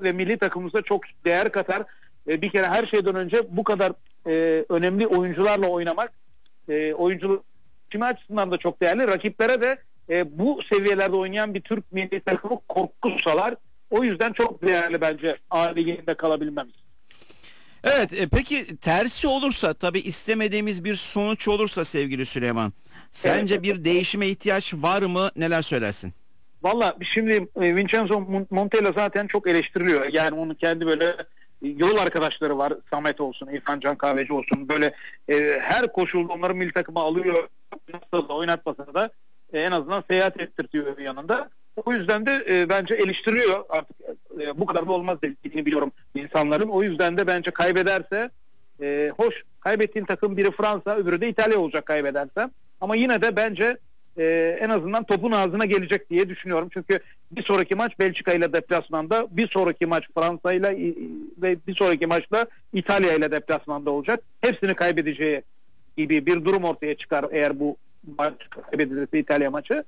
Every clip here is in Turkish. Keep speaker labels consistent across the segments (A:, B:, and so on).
A: ve milli takımımıza çok değer katar. Bir kere her şeyden önce bu kadar önemli oyuncularla oynamak oyunculuk kimi açısından da çok değerli. Rakiplere de bu seviyelerde oynayan bir Türk milli takımı korku salar. O yüzden çok değerli bence A Ligi'nde kalabilmemiz.
B: Evet, peki tersi olursa, tabii istemediğimiz bir sonuç olursa sevgili Süleyman, sence
A: Evet.
B: bir değişime ihtiyaç var mı? Neler söylersin?
A: Valla şimdi Vincenzo Montella zaten çok eleştiriliyor. Yani onun kendi böyle yol arkadaşları var. Samet olsun, İrfan Can Kahveci olsun. Böyle her koşulda onları milli takıma alıyor. Nasıl da oynatmasa da en azından seyahat ettirtiyor yanında. O yüzden de bence eleştiriyor. Artık bu kadar da olmaz dediğini biliyorum insanların. O yüzden de bence kaybederse hoş, kaybettiğin takım biri Fransa, öbürü de İtalya olacak kaybederse. Ama yine de bence en azından topun ağzına gelecek diye düşünüyorum. Çünkü bir sonraki maç Belçika ile deplasmanda, bir sonraki maç Fransa ile ve bir sonraki maçta İtalya ile deplasmanda olacak. Hepsini kaybedeceği gibi bir durum ortaya çıkar eğer bu maç kaybedilirse İtalya maçı.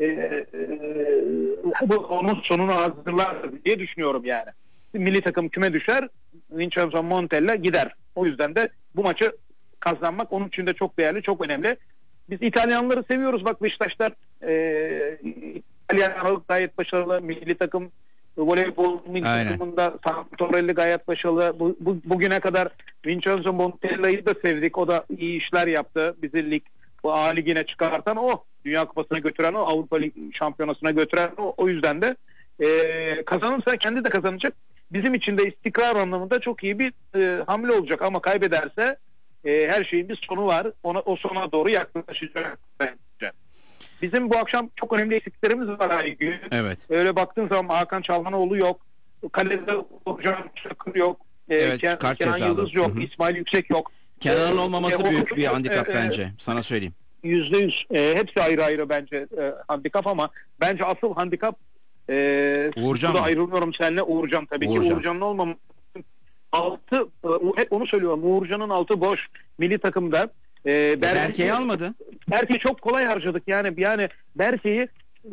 A: Bu onun sonunu hazırlar diye düşünüyorum yani. Milli takım küme düşer, Vincenzo Montella gider. O yüzden de bu maçı kazanmak onun için de çok değerli, çok önemli. Biz İtalyanları seviyoruz. Bak Beşiktaşlar İtalyan gayet başarılı. Milli takım voleybol milli takımında Santorelli gayet başarılı. Bugüne kadar Vincenzo Montella'yı da sevdik. O da iyi işler yaptı. Bizi lig, bu A Ligi'ne çıkartan o. Dünya Kupası'na götüren o. Avrupa Şampiyonası'na götüren o. O yüzden de kazanırsa kendi de kazanacak. Bizim için de istikrar anlamında çok iyi bir hamle olacak. Ama kaybederse her şeyin bir sonu var. O sona doğru yaklaşacak bence. Bizim bu akşam çok önemli eksiklerimiz var Aygün.
B: Evet.
A: Öyle baktığın zaman Hakan Çalhanoğlu yok. Kalede Orhan Çakır yok. Kenan Yıldız yok. Hı-hı. İsmail Yüksek yok.
B: Kenan'ın olmaması büyük bir handikap bence. Sana söyleyeyim.
A: %100. Hepsi ayrı ayrı bence handikap ama bence asıl handikap
B: Uğurcan
A: burada ayrılmıyorum seninle. Uğurcan tabii ki. Uğurcan'ın olmaması altı, hep onu söylüyorum. Uğurcan'ın altı boş milli takımda.
B: Berke'yi almadı.
A: Berke'yi çok kolay harcadık yani Berke'yi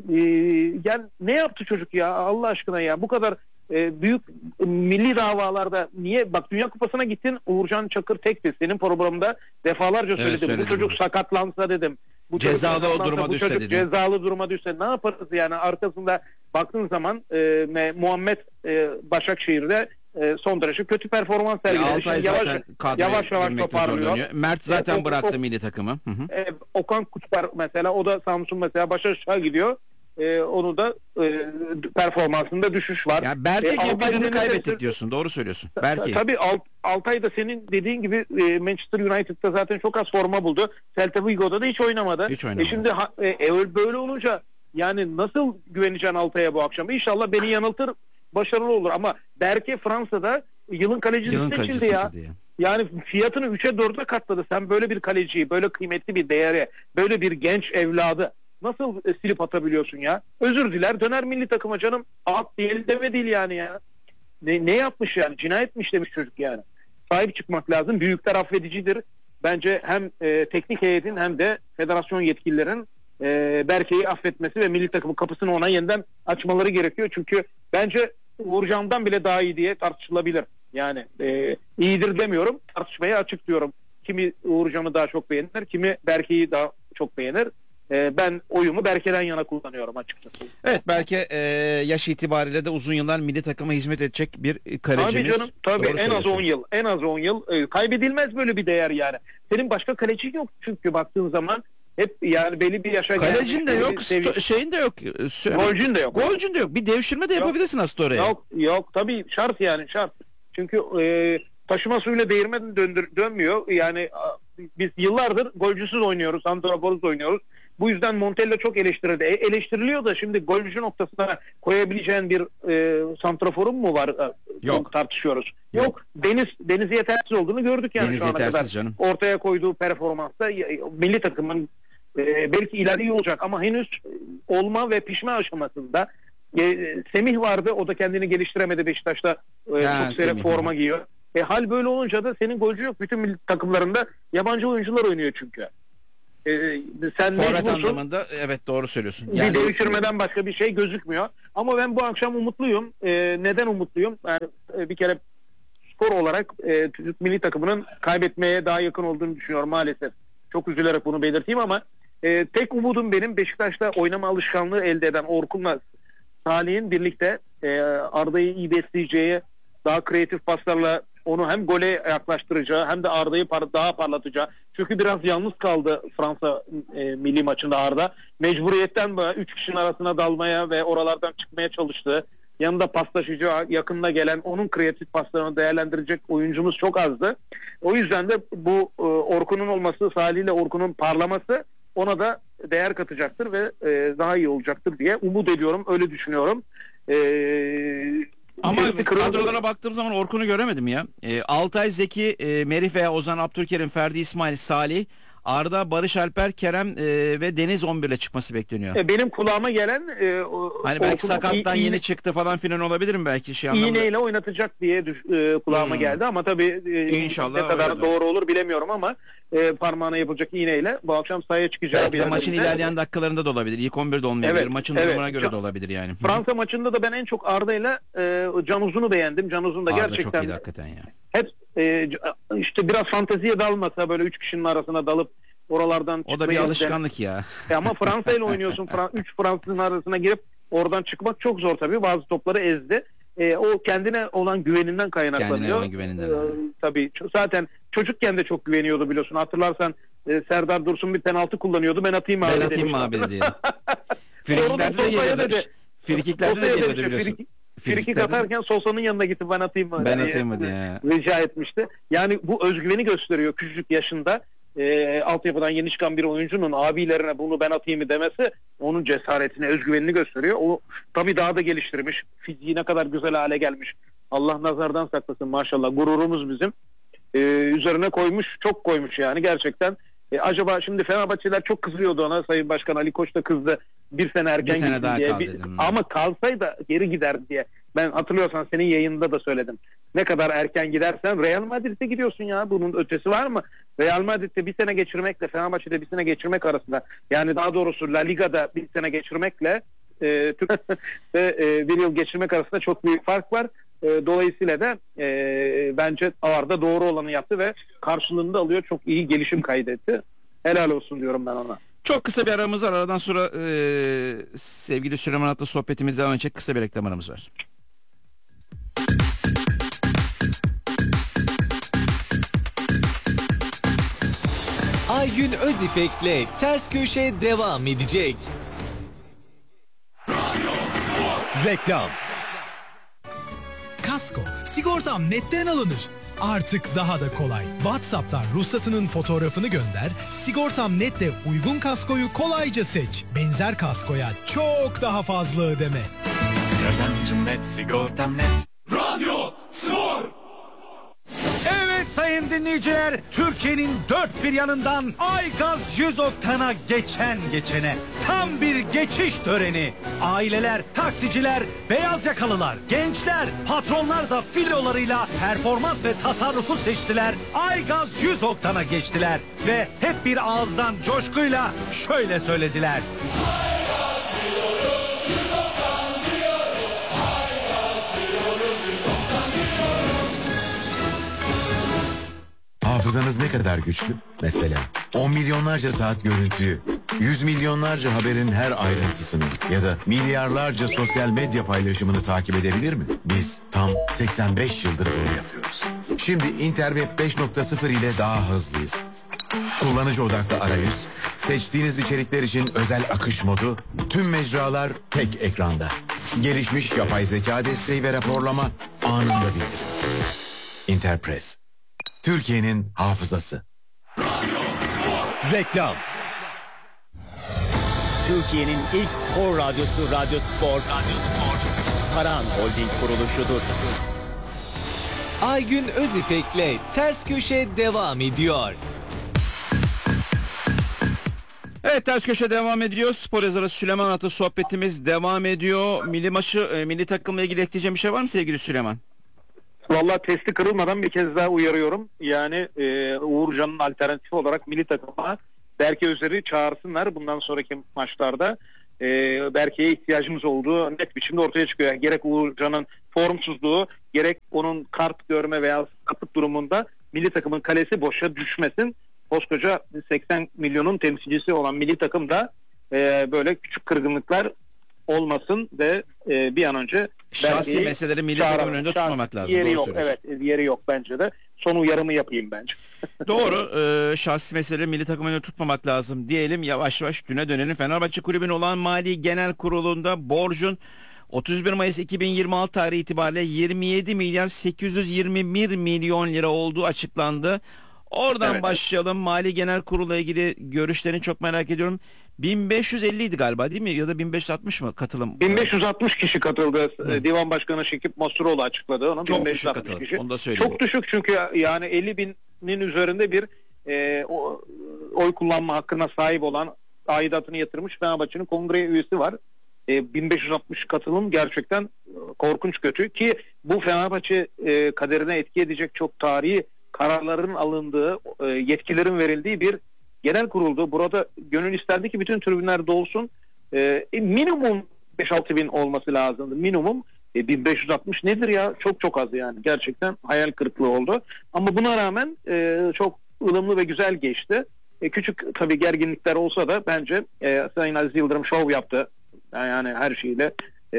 A: yani ne yaptı çocuk ya Allah aşkına ya bu kadar büyük milli davalarda niye bak Dünya Kupası'na gittin Uğurcan Çakır tekti senin programda defalarca söyledim. Evet, bu çocuk sakatlansa dedim. Bu
B: cezalı o duruma düşse dedim.
A: Cezalı duruma düşse ne yaparız yani arkasında baktığın zaman Muhammed Başakşehir'de son derece kötü performans sergiledi. Yavaş yavaş toparlıyor.
B: Mert zaten bıraktı milli takımı.
A: Okan Kutlar mesela o da Samsun mesela baş aşağı gidiyor. Onu da performansında düşüş var.
B: Yani Berke gibi birini kaybettik diyorsun. Doğru söylüyorsun. Berke.
A: Tabii Altay da senin dediğin gibi Manchester United'da zaten çok az forma buldu. Celta Vigo'da da hiç oynamadı. Şimdi böyle olunca yani nasıl güveneceksin Altay'a bu akşam? İnşallah beni yanıltır, başarılı olur ama Berke Fransa'da yılın kalecisi seçildi ya. Yani fiyatını 3'e 4'e katladı. Sen böyle bir kaleciyi, böyle kıymetli bir değere, böyle bir genç evladı nasıl silip atabiliyorsun ya? Özür diler, döner milli takıma canım. At değil deme değil yani ya. Ne yapmış yani? Cinayet mi işlemiş çocuk yani? Sahip çıkmak lazım. Büyükler affedicidir. Bence hem teknik heyetin hem de federasyon yetkililerin Berke'yi affetmesi ve milli takımın kapısını ona yeniden açmaları gerekiyor. Çünkü bence Uğurcan'dan bile daha iyi diye tartışılabilir. Yani iyidir demiyorum. Tartışmaya açık diyorum. Kimi Uğurcan'ı daha çok beğenir, kimi Berke'yi daha çok beğenir. Ben oyumu Berke'den yana kullanıyorum açıkçası.
B: Evet, Berke yaş itibariyle de uzun yıllar milli takıma hizmet edecek bir kalecimiz.
A: Tabii canım, tabii en az 10 yıl. En az 10 yıl. Kaybedilmez böyle bir değer yani. Senin başka kalecin yok çünkü baktığın zaman hep yani belli bir yaşa gelmiş.
B: Kalecin de yok, şeyin de yok.
A: Golcün de yok.
B: Golcün de yok. Bir devşirme de yapabilirsin aslında oraya.
A: Yok tabii şart yani şart. Çünkü taşıma suyuyla değirmen dönmüyor. Yani biz yıllardır golcüsüz oynuyoruz, santraforuz oynuyoruz. Bu yüzden Montella çok eleştirildi. Eleştiriliyor da şimdi golcü noktasına koyabileceğin bir santraforun mu var?
B: Yok.
A: Tartışıyoruz. Yok. Deniz yetersiz olduğunu gördük yani
B: Deniz
A: şu ana kadar.
B: Canım.
A: Ortaya koyduğu performansta milli takımın belki ileride iyi olacak ama henüz olma ve pişme aşamasında. Semih vardı. O da kendini geliştiremedi Beşiktaş'ta. Çok seri forma giyiyor. Hal böyle olunca da senin golcü yok. Bütün milli takımlarında yabancı oyuncular oynuyor çünkü. Sen
B: forvet anlamında evet doğru söylüyorsun.
A: Yani, bir devşirmeden başka bir şey gözükmüyor. Ama ben bu akşam umutluyum. Neden umutluyum? Yani bir kere skor olarak Türk milli takımının kaybetmeye daha yakın olduğunu düşünüyorum maalesef. Çok üzülerek bunu belirteyim ama tek umudum benim Beşiktaş'ta oynama alışkanlığı elde eden Orkun'la Salih'in birlikte Arda'yı iyi besleyeceği, daha kreatif paslarla onu hem gole yaklaştıracağı hem de Arda'yı daha parlatacağı. Çünkü biraz yalnız kaldı Fransa milli maçında Arda. Mecburiyetten 3 kişinin arasına dalmaya ve oralardan çıkmaya çalıştı. Yanında paslaşacağı, yakınına gelen onun kreatif paslarını değerlendirecek oyuncumuz çok azdı. O yüzden de bu Orkun'un olması, Salih ile Orkun'un parlaması ona da değer katacaktır ve daha iyi olacaktır diye umut ediyorum. Öyle düşünüyorum.
B: Ama kadrolara baktığım zaman Orkun'u göremedim ya. Altay, Zeki, Merih veya Ozan, Abdülkerim, Ferdi, İsmail, Salih, Arda, Barış Alper, Kerem ve Deniz 11'le çıkması bekleniyor.
A: Benim kulağıma gelen
B: hani belki sakattan yeni çıktı falan filan olabilir mi belki şey anlamda.
A: İğneyle oynatacak diye kulağıma geldi ama tabii
B: İnşallah
A: ne kadar doğru olur bilemiyorum ama parmağına yapılacak iğneyle bu akşam sahaya çıkacağı
B: belki de maçın ilerleyen dakikalarında da olabilir. İlk 11'de olmayabilir.
A: Evet,
B: maçın durumuna göre de olabilir yani.
A: Fransa maçında da ben en çok Arda ile Can Uzun'u beğendim. Can Uzun da
B: Arda
A: gerçekten
B: çok iyiydi hakikaten ya.
A: Hep işte biraz fanteziye dalmasa böyle 3 kişinin arasına dalıp oralardan
B: o da bir alışkanlık ya.
A: Ama Fransa ile oynuyorsun. 3 Fransızın arasına girip oradan çıkmak çok zor tabii. Bazı topları ezdi. O kendine olan güveninden kaynaklanıyor.
B: Kendine olan güveninden.
A: Tabii zaten çocukken de çok güveniyordu biliyorsun. Hatırlarsan Serdar Dursun bir penaltı kullanıyordu. Ben atayım abi.
B: Ben atayım abi diye. Frikiklerde de geliyordu. Frikiklerde de geliyordu biliyorsun.
A: Frikik atarken Sosa'nın yanına gidip ben atayım mı?
B: Ben atayım mı diye.
A: Rica etmişti. Yani bu özgüveni gösteriyor küçücük yaşında. Altyapıdan yeni çıkan bir oyuncunun abilerine bunu ben atayım mı demesi onun cesaretini, özgüvenini gösteriyor. O tabii daha da geliştirmiş. Fiziği ne kadar güzel hale gelmiş. Allah nazardan saklasın maşallah. Gururumuz bizim. Üzerine koymuş, çok koymuş yani gerçekten. Acaba şimdi Fenerbahçeliler çok kızıyordu ona. Sayın Başkan Ali Koç da kızdı. Bir sene erken
B: bir sene
A: gitsin
B: daha
A: diye. Ama kalsaydı geri gider diye. Ben hatırlıyorsan senin yayında da söyledim. Ne kadar erken gidersen Real Madrid'e gidiyorsun ya. Bunun ötesi var mı? Real Madrid'de bir sene geçirmekle Fenerbahçe'de bir sene geçirmek arasında yani daha doğrusu La Liga'da bir sene geçirmekle bir yıl geçirmek arasında çok büyük fark var. Dolayısıyla da bence Arda doğru olanı yaptı ve karşılığını da alıyor. Çok iyi gelişim kaydetti. Helal olsun diyorum ben ona.
B: Çok kısa bir aramız var. Aradan sonra sevgili Süleyman At'la sohbetimiz devam edecek. Kısa bir reklam aramız var.
C: Aygün Özipek'le Ters Köşe devam edecek.
D: Reklam. Kasko, sigortam netten alınır. Artık daha da kolay. WhatsApp'tan ruhsatının fotoğrafını gönder, Sigortam Net'te uygun kaskoyu kolayca seç. Benzer kaskoya çok daha fazla ödeme.
E: Kazancım net, sigortam net. Radyo Spor.
F: Evet sayın dinleyiciler, Türkiye'nin dört bir yanından Aygaz 100 oktana geçene tam bir geçiş töreni. Aileler, taksiciler, beyaz yakalılar, gençler, patronlar da filolarıyla performans ve tasarrufu seçtiler. Aygaz 100 oktana geçtiler ve hep bir ağızdan coşkuyla şöyle söylediler.
E: Hafızanız ne kadar güçlü? Mesela 10 milyonlarca saat görüntüyü, 100 milyonlarca haberin her ayrıntısını ya da milyarlarca sosyal medya paylaşımını takip edebilir mi? Biz tam 85 yıldır bunu yapıyoruz. Şimdi Interweb 5.0 ile daha hızlıyız. Kullanıcı odaklı arayüz, seçtiğiniz içerikler için özel akış modu, tüm mecralar tek ekranda. Gelişmiş yapay zeka desteği ve raporlama anında bildirim. Interpress. Türkiye'nin hafızası.
D: Reklam.
C: Türkiye'nin ilk spor radyosu Radyo Spor. Saran Holding kuruluşudur. Aygün Özipek'le Ters Köşe devam ediyor.
B: Evet, Ters Köşe devam ediyor. Spor yazarı Süleyman At'la sohbetimiz devam ediyor. Milli takımla ilgili ekleyeceğim bir şey var mı sevgili Süleyman?
A: Vallahi testi kırılmadan bir kez daha uyarıyorum. Yani Uğurcan'ın alternatifi olarak milli takıma Berke Özer'i çağırsınlar bundan sonraki maçlarda. Berke'ye ihtiyacımız olduğu net biçimde ortaya çıkıyor. Gerek Uğurcan'ın formsuzluğu, gerek onun kart görme veya sakatlık durumunda milli takımın kalesi boşa düşmesin. Koskoca 80 milyonun temsilcisi olan milli takım da böyle küçük kırgınlıklar olmasın ve bir an önce
B: şahsi meseleleri milli takımın önünde tutmamak lazım.
A: Yeri yok, evet, yeri yok bence de. Son uyarımı yapayım bence.
B: Doğru. Şahsi meseleleri milli takımın önünde tutmamak lazım diyelim. Yavaş yavaş düne dönelim. Fenerbahçe Kulübü'nün olan Mali Genel Kurulu'nda borcun 31 Mayıs 2026 tarihi itibariyle 27 milyar 821 milyon lira olduğu açıklandı. Oradan
A: Evet.
B: başlayalım. Mali Genel Kurulu'la ilgili görüşlerini çok merak ediyorum. 1550 idi galiba değil mi? Ya da 1560 mı katılım?
A: 1560 kişi katıldı. Divan Başkanı Şekip Masuroğlu açıkladı onu.
B: Çok
A: 1560
B: düşük katılım.
A: kişi.
B: Onu da söyleyeyim.
A: Çok düşük çünkü yani 50 binin üzerinde bir oy kullanma hakkına sahip olan, aidatını yatırmış Fenerbahçe'nin kongre üyesi var. 1560 katılım gerçekten korkunç kötü ki bu Fenerbahçe kaderine etki edecek çok tarihi kararların alındığı, yetkilerin verildiği bir genel kuruldu. Burada gönül isterdi ki bütün tribünler dolsun. Minimum 5-6 bin olması lazımdı. Minimum 1560 nedir ya? Çok çok az yani. Gerçekten hayal kırıklığı oldu. Ama buna rağmen çok ılımlı ve güzel geçti. Küçük tabii gerginlikler olsa da bence Sayın Aziz Yıldırım şov yaptı. Yani her şeyle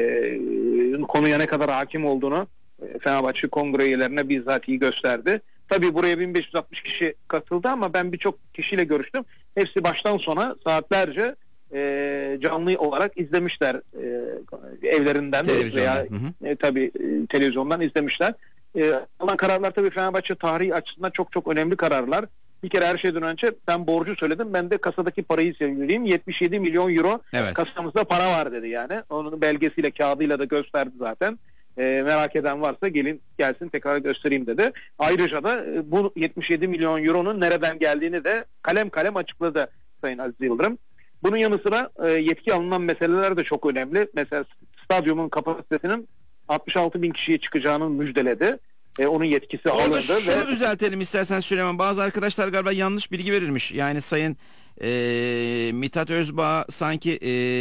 A: konuya ne kadar hakim olduğunu Fenerbahçe kongre üyelerine bizzat iyi gösterdi. Tabii buraya 1560 kişi katıldı ama ben birçok kişiyle görüştüm. Hepsi baştan sona saatlerce canlı olarak izlemişler evlerinden veya tabii televizyondan izlemişler. Alınan kararlar tabii Fenerbahçe tarihi açısından çok çok önemli kararlar. Bir kere her şeyden önce ben borcu söyledim. Ben de kasadaki parayı söyleyeyim. 77 milyon euro kasamızda para var dedi yani. Onun belgesiyle, kağıdıyla da gösterdi zaten. Merak eden varsa gelsin tekrar göstereyim dedi. Ayrıca da bu 77 milyon euronun nereden geldiğini de kalem kalem açıkladı Sayın Aziz Yıldırım. Bunun yanı sıra yetki alınan meseleler de çok önemli. Mesela stadyumun kapasitesinin 66 bin kişiye çıkacağını müjdeledi. Onun yetkisi
B: orada
A: alındı.
B: Şunu düzeltelim istersen Süleyman. Bazı arkadaşlar galiba yanlış bilgi verilmiş. Yani Sayın Mithat Özbağ sanki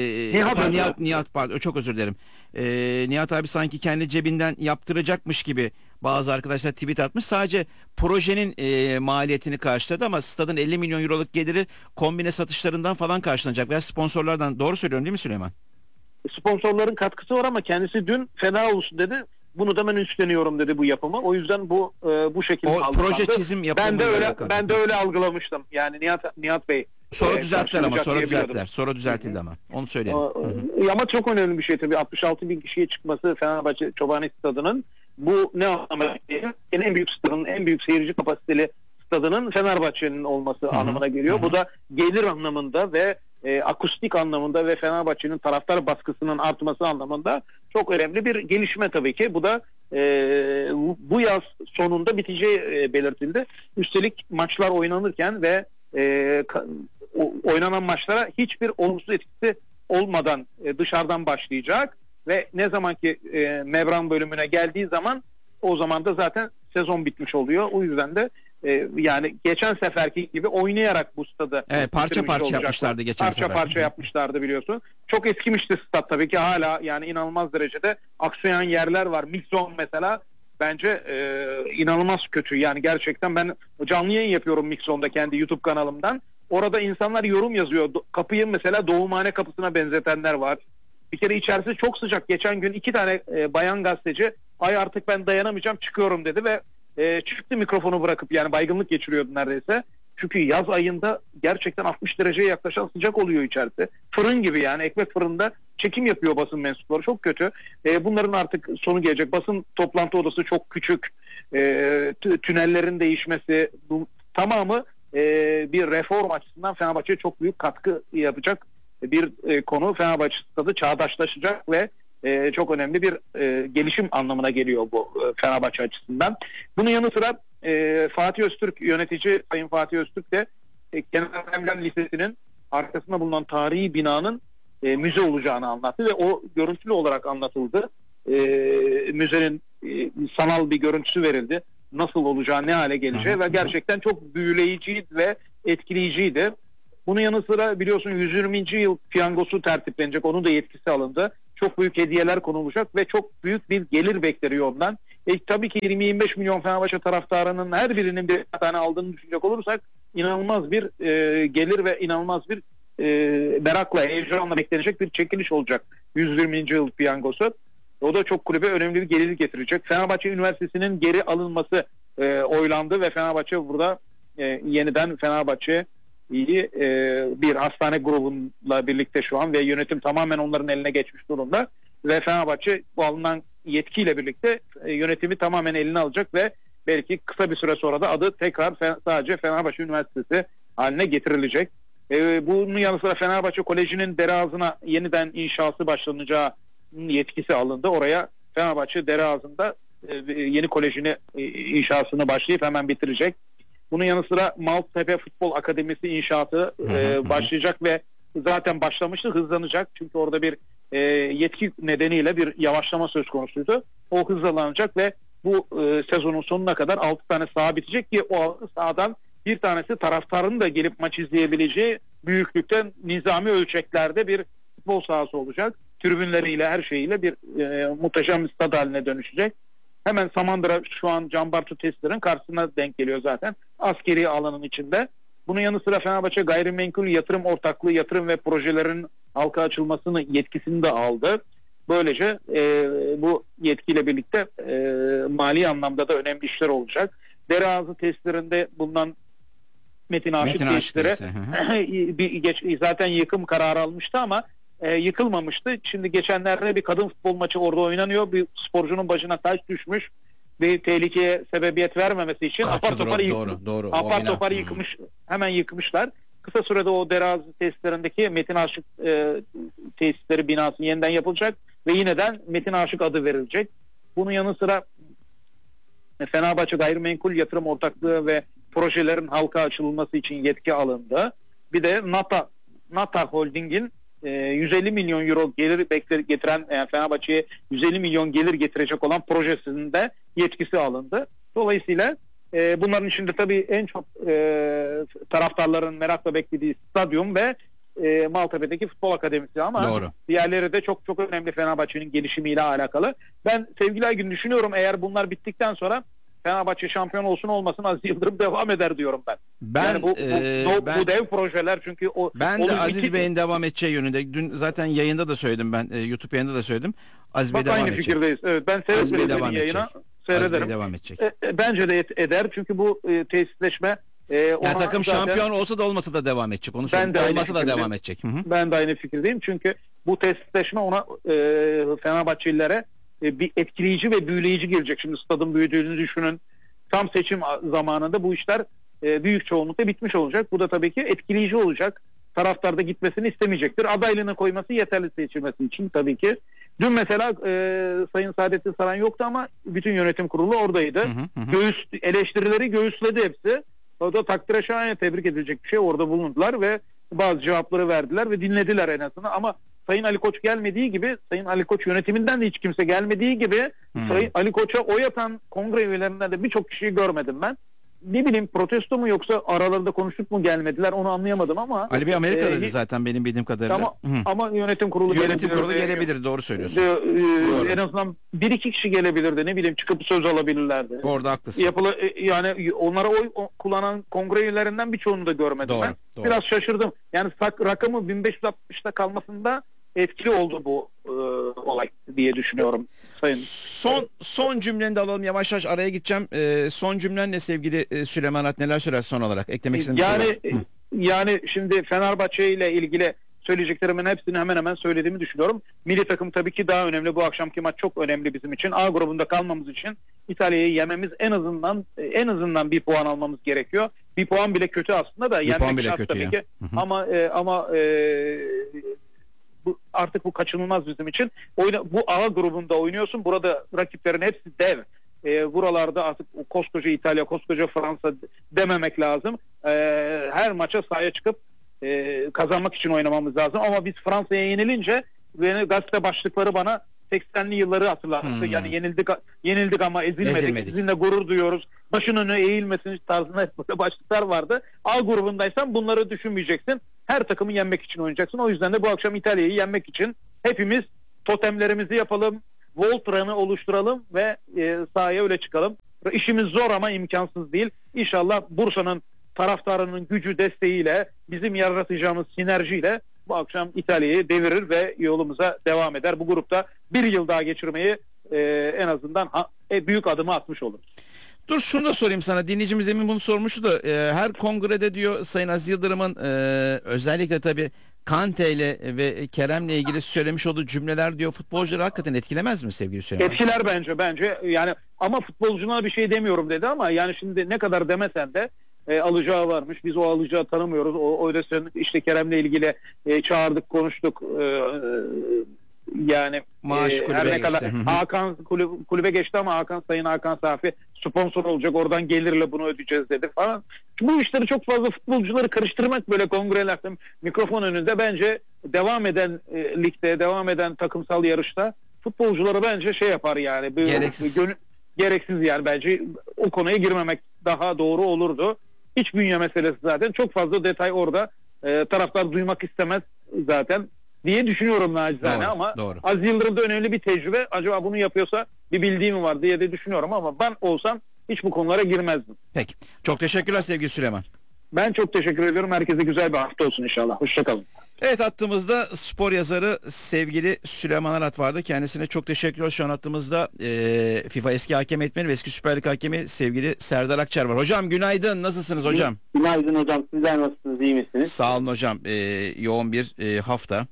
B: Nihat pardon, çok özür dilerim. Nihat abi sanki kendi cebinden yaptıracakmış gibi bazı arkadaşlar tweet atmış. Sadece projenin maliyetini karşıladı ama stadın 50 milyon euroluk geliri kombine satışlarından falan karşılanacak veya sponsorlardan. Doğru söylüyorum değil mi Süleyman?
A: Sponsorların katkısı var ama kendisi dün feda olsun dedi. Bunu da ben üstleniyorum dedi bu yapımı. O yüzden bu şekilde
B: o proje çizim yapımı.
A: Ben de öyle algılamıştım. Yani Nihat Bey.
B: Sonra düzelttiler ama sonra düzeltildi ama. Onu söyleyelim.
A: Ama çok önemli bir şey tabii. 66 bin kişiye çıkması Fenerbahçe Çobani Stadı'nın bu ne anlamına geliyor? En büyük stadının, en büyük seyirci kapasiteli stadının Fenerbahçe'nin olması anlamına geliyor. Bu da gelir anlamında ve akustik anlamında ve Fenerbahçe'nin taraftar baskısının artması anlamında çok önemli bir gelişme tabii ki. Bu da bu yaz sonunda biteceği belirtildi. Üstelik maçlar oynanırken ve oynanan maçlara hiçbir olumsuz etkisi olmadan dışarıdan başlayacak ve ne zamanki Mevran bölümüne geldiği zaman o zaman da zaten sezon bitmiş oluyor. O yüzden de yani geçen seferki gibi oynayarak bu stadı
B: parça yapmışlardı geçen sefer.
A: Parça yapmışlardı biliyorsun. Çok eskimişti stat tabii ki, hala yani inanılmaz derecede aksayan yerler var. Mixzone mesela bence inanılmaz kötü. Yani gerçekten ben canlı yayın yapıyorum Mixzone'da kendi YouTube kanalımdan. Orada insanlar yorum yazıyor. Kapıyı mesela Doğumhane kapısına benzetenler var. Bir kere içerisi çok sıcak. Geçen gün 2 tane bayan gazeteci ay artık ben dayanamayacağım çıkıyorum dedi ve çıktı mikrofonu bırakıp, yani baygınlık geçiriyordu neredeyse. Çünkü yaz ayında gerçekten 60 dereceye yaklaşan sıcak oluyor içerisi. Fırın gibi, yani ekmek fırında çekim yapıyor basın mensupları. Çok kötü. Bunların artık sonu gelecek. Basın toplantı odası çok küçük. Tünellerin değişmesi, bu tamamı bir reform açısından Fenerbahçe'ye çok büyük katkı yapacak bir konu. Fenerbahçe stadı çağdaşlaşacak ve çok önemli bir gelişim anlamına geliyor bu Fenerbahçe açısından. Bunun yanı sıra Fatih Öztürk, yönetici Sayın Fatih Öztürk de Kenan Evren Lisesi'nin arkasında bulunan tarihi binanın müze olacağını anlattı ve o görüntülü olarak anlatıldı. Müzenin sanal bir görüntüsü verildi. Nasıl olacağı, ne hale geleceği ve gerçekten çok büyüleyiciydi ve etkileyiciydi. Bunun yanı sıra biliyorsun 120. yıl piyangosu tertiplenecek. Onun da yetkisi alındı. Çok büyük hediyeler konulacak ve çok büyük bir gelir bekleniyor ondan. Tabii ki 20-25 milyon Fenerbahçe taraftarının her birinin bir tane aldığını düşünecek olursak inanılmaz bir gelir ve inanılmaz bir merakla, heyecanla beklenecek bir çekiliş olacak 120. yıl piyangosu. O da çok kulübe önemli bir gelir getirecek. Fenerbahçe Üniversitesi'nin geri alınması oylandı ve Fenerbahçe burada yeniden Fenerbahçe'yi bir hastane grubuyla birlikte şu an ve yönetim tamamen onların eline geçmiş durumda ve Fenerbahçe bu alınan yetkiyle birlikte yönetimi tamamen eline alacak ve belki kısa bir süre sonra da adı tekrar sadece Fenerbahçe Üniversitesi haline getirilecek. Bunun yanı sıra Fenerbahçe Koleji'nin Dereazı'na yeniden inşası başlanacağı yetkisi alındı. Oraya Fenerbahçe Dereazı'nda yeni kolejini inşasını başlayıp hemen bitirecek. Bunun yanı sıra Maltepe Futbol Akademisi inşaatı başlayacak ve zaten başlamıştı, hızlanacak. Çünkü orada bir yetki nedeniyle bir yavaşlama söz konusuydu. O hızlanacak ve bu sezonun sonuna kadar 6 tane saha bitecek ki o 6 sahadan bir tanesi taraftarın da gelip maç izleyebileceği büyüklükten nizami ölçeklerde bir futbol sahası olacak. Tribünleriyle her şeyiyle bir muhteşem bir stad haline dönüşecek. Hemen Samandıra şu an Can Bartu testlerin karşısına denk geliyor zaten. Askeri alanın içinde. Bunun yanı sıra Fenerbahçe Gayrimenkul Yatırım Ortaklığı yatırım ve projelerin halka açılmasını yetkisini de aldı. Böylece bu yetkiyle birlikte mali anlamda da önemli işler olacak. Dereazı testlerinde bulunan Metin Aşık testleri zaten yıkım kararı almıştı ama yıkılmamıştı. Şimdi geçenlerde bir kadın futbol maçı orada oynanıyor. Bir sporcunun başına taş düşmüş. Bir tehlikeye sebebiyet vermemesi için apar topar yıkmış, hemen yıkmışlar. Kısa sürede o Dereazı tesislerindeki Metin Aşık tesisleri binası yeniden yapılacak ve yineden Metin Aşık adı verilecek. Bunun yanı sıra Fenerbahçe Gayrimenkul Yatırım Ortaklığı ve projelerin halka açılması için yetki alındı. Bir de Nata Holding'in 150 milyon euro gelir getiren, yani Fenerbahçe'ye 150 milyon gelir getirecek olan projesinde yetkisi alındı. Dolayısıyla bunların içinde tabii en çok taraftarların merakla beklediği stadyum ve Maltepe'deki futbol akademisi ama diğerleri de çok çok önemli Fenerbahçe'nin gelişimiyle alakalı. Ben sevgili Aygün düşünüyorum, eğer bunlar bittikten sonra Fenerbahçe şampiyon olsun olmasın Aziz Yıldırım devam eder diyorum ben. Yani bu dev projeler çünkü
B: ben de Aziz Bey'in devam edeceği yönünde. Dün zaten yayında da söyledim ben. YouTube yayında da söyledim. Aziz Bey devam edecek. Aynı fikirdeyiz.
A: Evet, ben seyrederim yayına. Seyrederim.
B: Devam edecek.
A: Bence de eder çünkü bu tesisleşme
B: yani takım zaten, şampiyon olsa da olmasa da devam edecek. Onu söyleyeyim. Olmasa da devam edecek.
A: Ben de aynı fikirdeyim. Çünkü bu tesisleşme ona Fenerbahçelilere bir etkileyici ve büyüleyici gelecek. Şimdi stadın büyüdüğünü düşünün. Tam seçim zamanında bu işler büyük çoğunlukla bitmiş olacak. Bu da tabii ki etkileyici olacak. Taraftar da gitmesini istemeyecektir. Adaylığını koyması yeterli seçilmesi için tabii ki. Dün mesela Sayın Saadettin Saran yoktu ama bütün yönetim kurulu oradaydı. Eleştirileri göğüsledi hepsi. O da takdire şayan, tebrik edilecek bir şey. Orada bulundular ve bazı cevapları verdiler ve dinlediler en azından. Ama Sayın Ali Koç gelmediği gibi, Sayın Ali Koç yönetiminden de hiç kimse gelmediği gibi Sayın Ali Koç'a oy atan kongre üyelerinden de birçok kişiyi görmedim ben. Ne bileyim, protesto mu yoksa aralarında konuşup mu gelmediler onu anlayamadım ama.
B: Ali Bey Amerika'daydı zaten benim bildiğim kadarıyla.
A: Ama yönetim kurulu
B: gelebilir, doğru söylüyorsun.
A: En azından bir iki kişi gelebilirdi, ne bileyim, çıkıp söz alabilirlerdi.
B: Orada haklısın.
A: Yani onlara oy kullanan kongre üyelerinden birçoğunu da görmedim ben. Doğru. Biraz şaşırdım. Yani rakamı 1560'ta kalmasında etkili oldu bu olay diye düşünüyorum. Sayın.
B: Son cümleni de alalım, yavaş yavaş araya gideceğim. Son cümlenle sevgili Süleyman At, neler söyler son olarak? Eklemek istediğim
A: yani şimdi Fenerbahçe ile ilgili söyleyeceklerimin hepsini hemen hemen söylediğimi düşünüyorum. Milli takım tabii ki daha önemli. Bu akşamki maç çok önemli bizim için. A grubunda kalmamız için İtalya'yı yememiz, en azından bir puan almamız gerekiyor. Bir puan bile kötü aslında da.
B: Bir puan bile kötü tabii ki.
A: Ama artık bu kaçınılmaz bizim için. Bu A grubunda oynuyorsun. Burada rakiplerin hepsi dev. Buralarda artık koskoca İtalya, koskoca Fransa dememek lazım. Her maça sahaya çıkıp kazanmak için oynamamız lazım. Ama biz Fransa'ya yenilince gazete başlıkları bana 80'li yılları hatırlattı. Yani yenildik ama ezilmedik. Sizinle gurur duyuyoruz. Başın önüne eğilmesin tarzında böyle başlıklar vardı. A grubundaysan bunları düşünmeyeceksin. her takımı yenmek için oynayacaksın. O yüzden de bu akşam İtalya'yı yenmek için hepimiz totemlerimizi yapalım, Voltran'ı oluşturalım ve sahaya öyle çıkalım. İşimiz zor ama imkansız değil. İnşallah Bursa'nın taraftarının gücü, desteğiyle, bizim yaratacağımız sinerjiyle bu akşam İtalya'yı devirir ve yolumuza devam eder. Bu grupta bir yıl daha geçirmeyi en azından büyük adımı atmış oluruz.
B: Dur şunu da sorayım sana. Dinleyicimiz demin bunu sormuştu da her kongrede diyor Sayın Aziz Yıldırım'ın özellikle tabii Kante ile ve Kerem'le ilgili söylemiş olduğu cümleler diyor futbolcuları hakikaten etkilemez mi sevgili Süleyman?
A: Etkiler bence yani, ama futbolcuna bir şey demiyorum dedi ama yani şimdi ne kadar demesen de alacağı varmış. Biz o alacağı tanımıyoruz. O öyle işte Kerem'le ilgili çağırdık, konuştuk. Yani
B: maaş
A: her ne kadar Hakan kulübe geçti ama Sayın Hakan Safi sponsor olacak, oradan gelirle bunu ödeyeceğiz dedi falan. Bu işleri çok fazla futbolcuları karıştırmak böyle kongrelerde mikrofon önünde, bence devam eden ligde, devam eden takımsal yarışta futbolcuları bence şey yapar yani. Gereksiz yani, bence o konuya girmemek daha doğru olurdu. İç bünye meselesi zaten, çok fazla detay orada taraftar duymak istemez zaten diye düşünüyorum nacizane, ama
B: doğru.
A: Aziz Yıldırım'da önemli bir tecrübe. Acaba bunu yapıyorsa bir bildiği mi var diye de düşünüyorum, ama ben olsam hiç bu konulara girmezdim.
B: Peki. Çok teşekkürler sevgili Süleyman.
A: Ben çok teşekkür ediyorum. Herkese güzel bir hafta olsun inşallah. Hoşçakalın.
B: Evet, hattımızda spor yazarı sevgili Süleyman Arat vardı. Kendisine çok teşekkür ediyoruz. Şu an hattımızda FIFA eski hakem eğitmeni ve eski Süper Lig hakemi sevgili Serdar Akçar var. Hocam günaydın. Nasılsınız hocam?
G: Günaydın hocam. Sizler nasılsınız? İyi misiniz?
B: Sağ olun hocam. Yoğun bir hafta.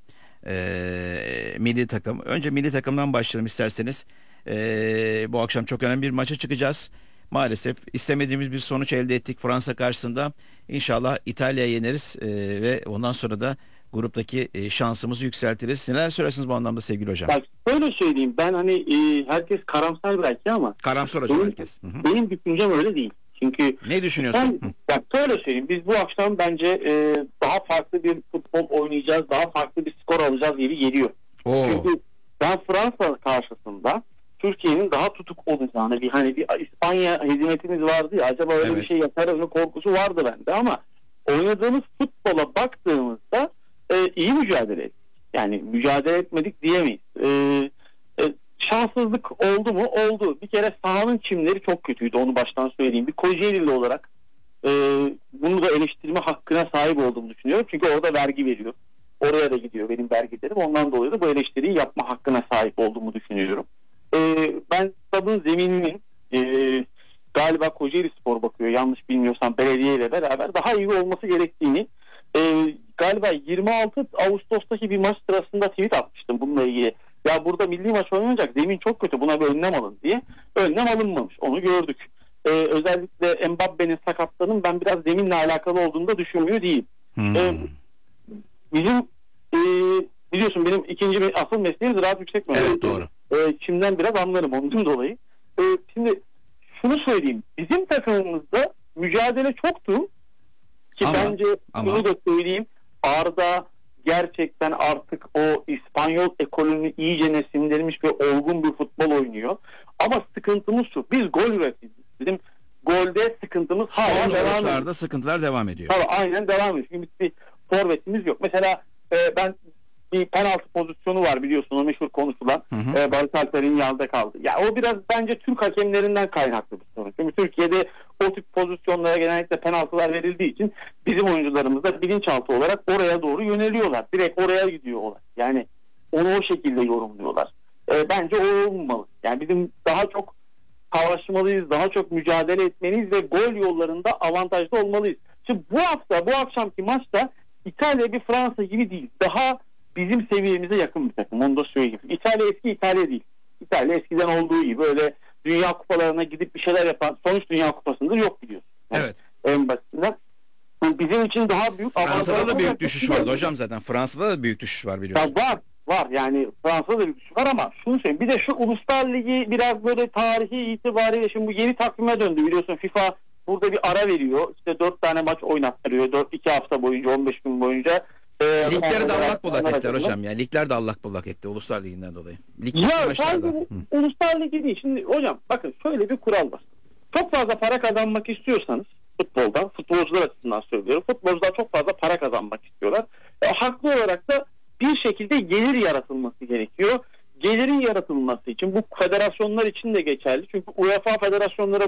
B: Milli takım. Önce milli takımdan başlayalım isterseniz. Bu akşam çok önemli bir maça çıkacağız. Maalesef istemediğimiz bir sonuç elde ettik Fransa karşısında. İnşallah İtalya'ya yeneriz ve ondan sonra da gruptaki şansımızı yükseltiriz. Neler söylersiniz bu anlamda sevgili hocam?
G: Bak böyle söyleyeyim. Ben hani herkes karamsar belki ama
B: karamsar hocam herkes.
G: Benim düşüncem öyle değil. Çünkü
B: ne düşünüyorsun?
G: Bak şöyle söyleyeyim. Biz bu akşam bence daha farklı bir futbol oynayacağız. Daha farklı bir skor alacağız gibi geliyor. Çünkü ben Fransa karşısında Türkiye'nin daha tutuk olacağını, bir İspanya hizmetimiz vardı ya, acaba öyle bir şey yapar mı korkusu vardı bende, ama oynadığımız futbola baktığımızda iyi mücadele ettik. Yani mücadele etmedik diyemeyiz. Şanssızlık oldu mu? Oldu. Bir kere sahanın çimleri çok kötüydü, onu baştan söyleyeyim. Bir Kocaeli'li olarak bunu da eleştirme hakkına sahip olduğumu düşünüyorum. Çünkü orada vergi veriyor. Oraya da gidiyor benim vergilerim. Ondan dolayı da bu eleştiriyi yapma hakkına sahip olduğumu düşünüyorum. Ben stadın zemininin galiba Kocaeli Spor bakıyor, yanlış bilmiyorsam belediye ile beraber daha iyi olması gerektiğini galiba 26 Ağustos'taki bir maç sırasında tweet atmıştım bununla ilgili. Ya burada milli maç oynanacak, zemin çok kötü, buna bir önlem alın diye. Önlem alınmamış, onu gördük. Özellikle Mbappe'nin sakatlığının ben biraz zeminle alakalı olduğunu da düşünmüyor değilim. Bizim biliyorsun benim ikinci asıl mesleğim ziraat yüksek mühendisliği.
B: Evet, doğru.
G: Şimdiden biraz anlarım ondan dolayı. Şimdi şunu söyleyeyim. Bizim takımımızda mücadele çoktu. Ki bence bunu da söyleyeyim. Arda gerçekten artık o İspanyol ekolünü iyice sindirmiş ve olgun bir futbol oynuyor. Ama sıkıntımız şu. Biz gol üretiyoruz. Bizim golde sıkıntımız hala devam ediyor.
B: Sıkıntılar devam ediyor.
G: Tabii, aynen devam ediyor. Çünkü bir forvetimiz yok. Mesela ben bir penaltı pozisyonu var biliyorsun, o meşhur konuşulan. Barış Alper'in yanında kaldı. Ya o biraz bence Türk hakemlerinden kaynaklı bir sorun. Çünkü Türkiye'de o tip pozisyonlara genellikle penaltılar verildiği için bizim oyuncularımız da bilinçaltı olarak oraya doğru yöneliyorlar. Direkt oraya gidiyorlar. Yani onu o şekilde yorumluyorlar. Bence o olmamalı. Yani bizim daha çok savaşmalıyız, daha çok mücadele etmeliyiz ve gol yollarında avantajlı olmalıyız. Şimdi bu akşamki maçta İtalya bir Fransa gibi değil. Daha bizim seviyemize yakın bir takım. Onu da söyleyeyim. İtalya eski İtalya değil. İtalya eskiden olduğu gibi öyle Dünya Kupalarına gidip bir şeyler yapan, sonuç Dünya Kupası'nda yok biliyorsun. Yani
B: evet.
G: En basitinden. Bizim için daha büyük...
B: Fransa'da da büyük düşüş vardı hocam zaten. Fransa'da da büyük düşüş var biliyorsun.
G: Var yani Fransa'da da büyük düşüş var, ama şunu söyleyeyim. Bir de şu Uluslar Ligi biraz böyle tarihi itibariyle şimdi bu yeni takvime döndü biliyorsun. FIFA burada bir ara veriyor. İşte 4 tane maç oynattırıyor. 2 hafta boyunca, 15 gün boyunca.
B: Ligleri de allak bullak ettiler hocam ya. Ligler de allak bullak etti Uluslar Ligi'nden dolayı.
G: Ya sadece Uluslar Ligi değil. Şimdi hocam bakın şöyle bir kural var. Çok fazla para kazanmak istiyorsanız futboldan. Futbolcular açısından söylüyorum. Futbolcular çok fazla para kazanmak istiyorlar. Haklı olarak da bir şekilde gelir yaratılması gerekiyor. Gelirin yaratılması için bu federasyonlar için de geçerli. Çünkü UEFA federasyonları